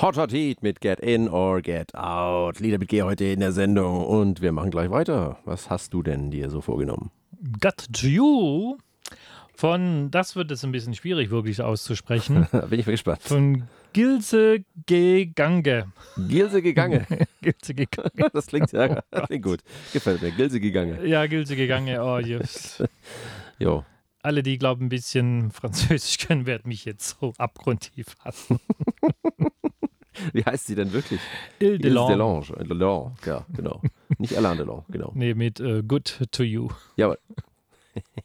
Hot Hot Heat mit Get In or Get Out. Lieder mit G heute in der Sendung und wir machen gleich weiter. Was hast du denn dir so vorgenommen? Got to You das wird jetzt ein bisschen schwierig wirklich auszusprechen, Bin ich gespannt. von Gilse Gegange. Gilse Gegange. Gilse Gegange. Das klingt gut. Gefällt mir. Gilse Gegange. Ja, Gilse Gegange. Oh, yes. Jo. Alle, die, glauben, ein bisschen Französisch können, werden mich jetzt so abgrundtief hassen. Wie heißt sie denn wirklich? Ile Delange. Delange, ja, genau. Nicht Alain Delon, genau. Nee, mit Good to You. Jawohl.